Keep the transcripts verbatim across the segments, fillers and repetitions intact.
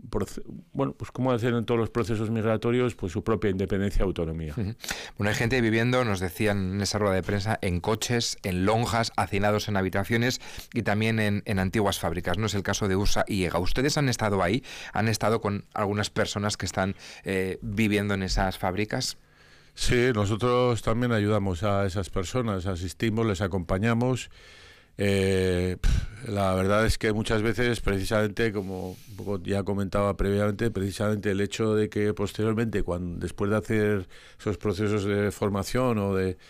bueno, pues como hacen en todos los procesos migratorios, pues su propia independencia y autonomía. Uh-huh. Bueno, hay gente viviendo, nos decían en esa rueda de prensa, en coches, en lonjas, hacinados en habitaciones y también en, en antiguas fábricas. No es el caso de U S A y EGA. ¿Ustedes han estado ahí? ¿Han estado con algunas personas que están eh, viviendo en esas fábricas? Sí, nosotros también ayudamos a esas personas, asistimos, les acompañamos. Eh, la verdad es que muchas veces, precisamente, como un poco ya comentaba previamente, precisamente el hecho de que posteriormente, cuando después de hacer esos procesos de formación o de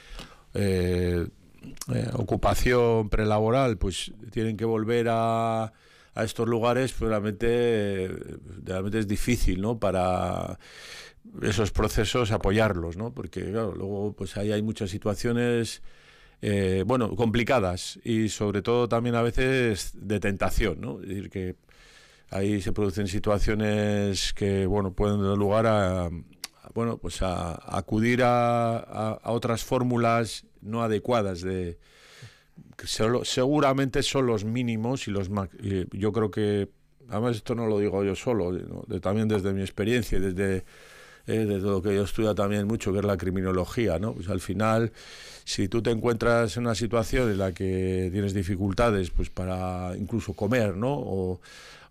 eh, eh, ocupación prelaboral, pues tienen que volver a, a estos lugares, pues realmente, realmente es difícil, ¿no? Para esos procesos apoyarlos, ¿no? Porque claro, luego pues ahí hay muchas situaciones Eh, bueno, complicadas y sobre todo también a veces de tentación, ¿no? Es decir, que ahí se producen situaciones que, bueno, pueden dar lugar a, a bueno, pues a, a acudir a, a, a otras fórmulas no adecuadas de que solo, seguramente son los mínimos y los y yo creo que, además esto no lo digo yo solo, ¿no? De, también desde mi experiencia, desde Eh, de lo que yo estudio también mucho, que es la criminología, ¿no? Pues al final, si tú te encuentras en una situación en la que tienes dificultades, pues para incluso comer, ¿no? O,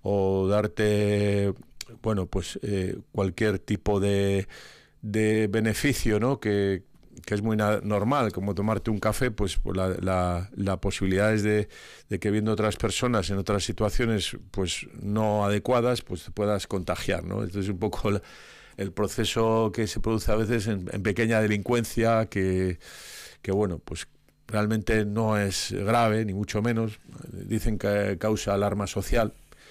o darte, bueno, pues eh, cualquier tipo de, de beneficio, ¿no? Que, que es muy na- normal, como tomarte un café, pues, pues la, la, la posibilidad es de, de que viendo otras personas en otras situaciones, pues no adecuadas, pues te puedas contagiar, ¿no? Entonces un poco la, el proceso que se produce a veces en, en pequeña delincuencia que, que, bueno, pues realmente no es grave, ni mucho menos. Dicen que causa alarma social.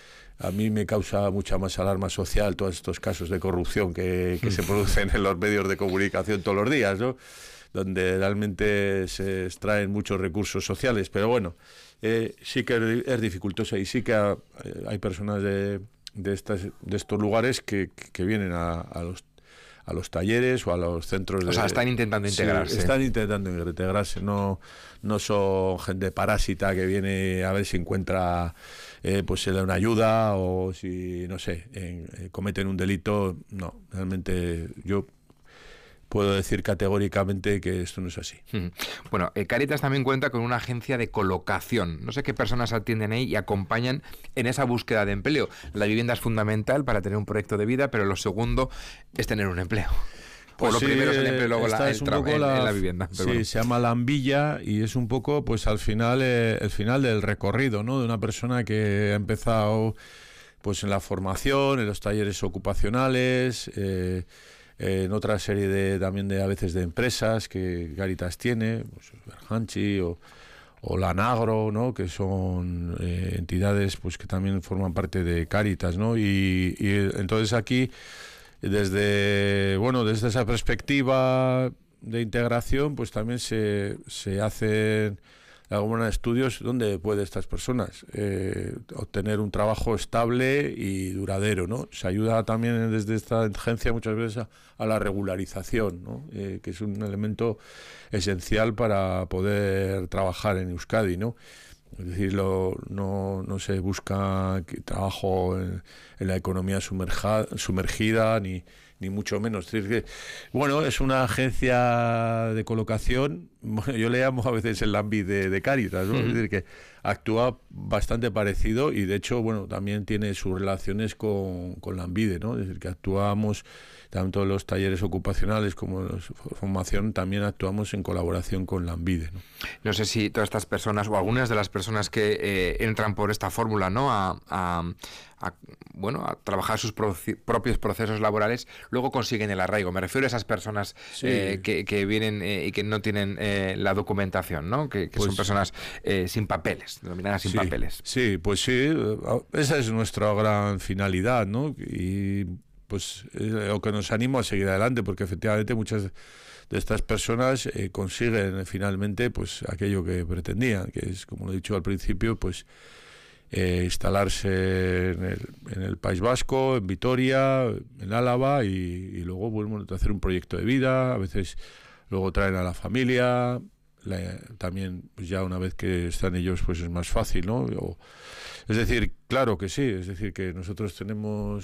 A mí me causa mucha más alarma social todos estos casos de corrupción que, que se producen en los medios de comunicación todos los días, ¿no? Donde realmente se extraen muchos recursos sociales. Pero bueno, eh, sí que es dificultoso y sí que ha, hay personas de... de estas de estos lugares que, que vienen a, a los a los talleres o a los centros de... O sea, están intentando integrarse. Sí, están intentando integrarse, no, no son gente parásita que viene a ver si encuentra eh, pues se le da una ayuda o si, no sé, en, eh, cometen un delito. No, realmente yo puedo decir categóricamente que esto no es así. Bueno, eh, Cáritas también cuenta con una agencia de colocación. No sé qué personas atienden ahí y acompañan en esa búsqueda de empleo. La vivienda es fundamental para tener un proyecto de vida, pero lo segundo es tener un empleo. Pues o lo sí, primero es el empleo, luego la, el tra- en, la, en la vivienda. Sí, bueno. Se llama la ambilla y es un poco, pues al final, eh, el final del recorrido, ¿no? De una persona que ha empezado, pues en la formación, en los talleres ocupacionales, eh, en otra serie de también de a veces de empresas que Cáritas tiene, pues Berhanchi o, o la Nagro, ¿no? Que son eh, entidades pues que también forman parte de Cáritas, ¿no? Y, y entonces aquí, desde bueno, desde esa perspectiva de integración, pues también se, se hacen algunos estudios donde puede estas personas eh, obtener un trabajo estable y duradero, ¿no? Se ayuda también desde esta agencia muchas veces a, a la regularización, ¿no? Eh, que es un elemento esencial para poder trabajar en Euskadi, ¿no? Es decir, lo, no, no se busca trabajo en, en la economía sumerja, sumergida, ni, ni mucho menos. Es decir, que, bueno, es una agencia de colocación, bueno, yo le llamo a veces el Lambi de, de Cáritas, ¿no? Uh-huh. Es decir, que actúa bastante parecido y de hecho, bueno, también tiene sus relaciones con, con Lambide, ¿no? Es decir, que actuamos tanto en los talleres ocupacionales como en la formación, también actuamos en colaboración con Lambide, ¿no? No sé si todas estas personas o algunas de las personas que eh, entran por esta fórmula, ¿no? A, a, a, bueno, a trabajar sus pro- propios procesos laborales, luego consiguen el arraigo. Me refiero a esas personas sí. eh, que, que vienen eh, y que no tienen eh, la documentación, ¿no? Que, que pues, son personas eh, sin papeles, denominadas sin sí, papeles. Sí, pues sí, esa es nuestra gran finalidad, ¿no? Y pues es lo que nos anima a seguir adelante, porque efectivamente muchas de estas personas eh, consiguen finalmente pues aquello que pretendían, que es, como lo he dicho al principio, pues eh, instalarse en el, en el País Vasco, en Vitoria, en Álava y, y luego bueno, hacer un proyecto de vida. A veces luego traen a la familia, la, también pues ya una vez que están ellos pues es más fácil, ¿no? O, es decir, claro que sí, es decir que nosotros tenemos